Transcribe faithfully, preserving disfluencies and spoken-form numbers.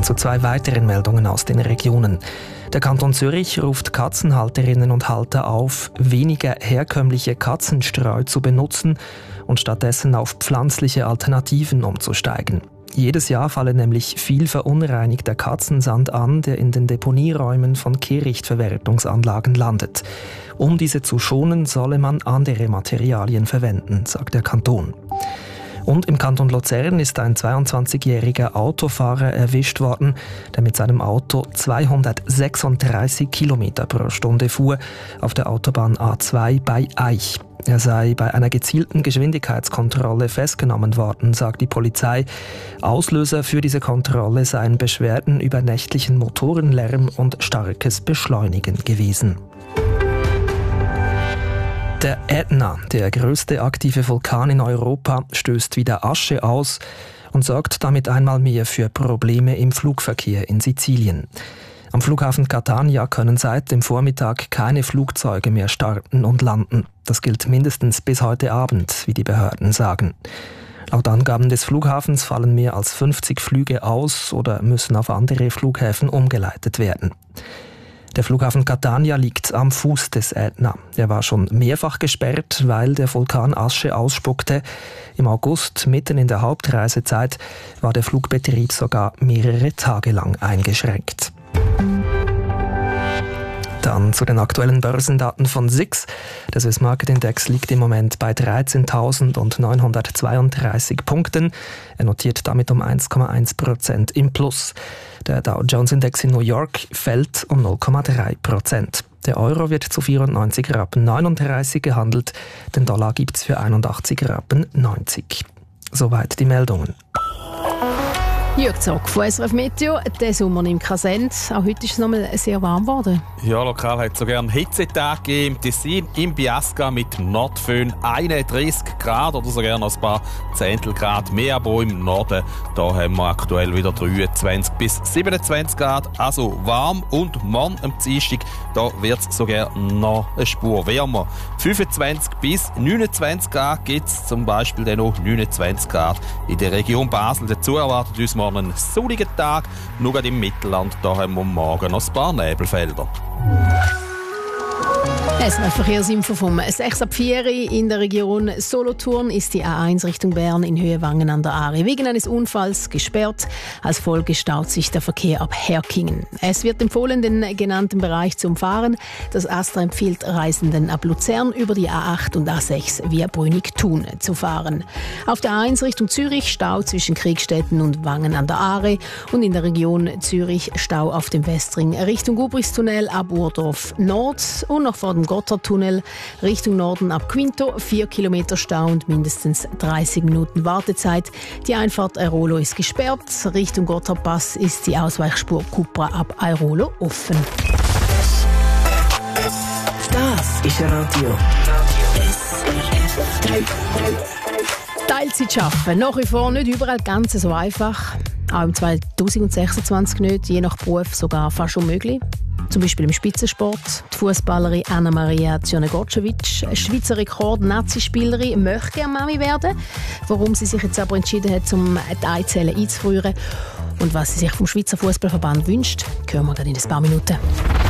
zu zwei weiteren Meldungen aus den Regionen. Der Kanton Zürich ruft Katzenhalterinnen und Halter auf, weniger herkömmliche Katzenstreu zu benutzen und stattdessen auf pflanzliche Alternativen umzusteigen. Jedes Jahr falle nämlich viel verunreinigter Katzensand an, der in den Deponieräumen von Kehrichtverwertungsanlagen landet. Um diese zu schonen, solle man andere Materialien verwenden, sagt der Kanton. Und im Kanton Luzern ist ein zweiundzwanzigjähriger Autofahrer erwischt worden, der mit seinem Auto zweihundertsechsunddreißig Kilometer pro Stunde fuhr auf der Autobahn A zwei bei Aich. Er sei bei einer gezielten Geschwindigkeitskontrolle festgenommen worden, sagt die Polizei. Auslöser für diese Kontrolle seien Beschwerden über nächtlichen Motorenlärm und starkes Beschleunigen gewesen. Der Ätna, der größte aktive Vulkan in Europa, stößt wieder Asche aus und sorgt damit einmal mehr für Probleme im Flugverkehr in Sizilien. Am Flughafen Catania können seit dem Vormittag keine Flugzeuge mehr starten und landen. Das gilt mindestens bis heute Abend, wie die Behörden sagen. Laut Angaben des Flughafens fallen mehr als fünfzig Flüge aus oder müssen auf andere Flughäfen umgeleitet werden. Der Flughafen Catania liegt am Fuß des Ätna. Er war schon mehrfach gesperrt, weil der Vulkan Asche ausspuckte. Im August, mitten in der Hauptreisezeit, war der Flugbetrieb sogar mehrere Tage lang eingeschränkt. Dann zu den aktuellen Börsendaten von S I X. Der Swiss Market Index liegt im Moment bei dreizehntausendneunhundertzweiunddreißig Punkten. Er notiert damit um eins Komma eins Prozent im Plus. Der Dow Jones Index in New York fällt um null Komma drei Prozent. Der Euro wird zu vierundneunzig Rappen neununddreißig gehandelt. Den Dollar gibt es für einundachtzig Rappen neunzig. Soweit die Meldungen. Jörg Zock von S R F Meteo. Der Sommer nimmt kein Ende. Auch heute ist es noch mal sehr warm geworden. Ja, lokal hat es sogar einen Hitzetag gegeben im Tessin, im Biasca mit Nordföhn einunddreißig Grad oder sogar noch ein paar Zehntel Grad mehr. Aber im Norden da haben wir aktuell wieder dreiundzwanzig bis siebenundzwanzig Grad. Also warm und morgen am Dienstag da wird es sogar noch eine Spur wärmer. fünfundzwanzig bis neunundzwanzig Grad gibt es zum Beispiel dann noch neunundzwanzig Grad in der Region Basel. Dazu erwartet uns morgen einen sonnigen Tag. Nur gerade im Mittelland da haben wir morgen noch ein paar Nebelfelder. Es ist ein Verkehrsinfo vom sechs ab vier in der Region Solothurn ist die A eins Richtung Bern in Höhe Wangen an der Aare wegen eines Unfalls gesperrt. Als Folge staut sich der Verkehr ab Herkingen. Es wird empfohlen, den genannten Bereich zu umfahren. Das AStA empfiehlt Reisenden ab Luzern über die A acht und A sechs via Brünig-Thun zu fahren. Auf der A eins Richtung Zürich Stau zwischen Kriegstetten und Wangen an der Aare und in der Region Zürich Stau auf dem Westring Richtung Gubristunnel ab Urdorf Nord und noch vor dem Gotthardtunnel Richtung Norden ab Quinto, vier Kilometer Stau und mindestens dreißig Minuten Wartezeit. Die Einfahrt Airolo ist gesperrt. Richtung Gotthardpass ist die Ausweichspur Cupra ab Airolo offen. Das ist Radio S R F. Teilzeit arbeiten, nach wie vor nicht überall ganz so einfach. Auch im zweitausendsechsundzwanzig nicht, je nach Beruf sogar fast unmöglich. Zum Beispiel im Spitzensport. Die Fußballerin Anna-Maria Zionegorcevic, eine Schweizer Rekord-Nazi-Spielerin, möchte gerne Mami werden. Warum sie sich jetzt aber entschieden hat, um die Eizellen einzufrieren und was sie sich vom Schweizer Fußballverband wünscht, hören wir gerade in ein paar Minuten.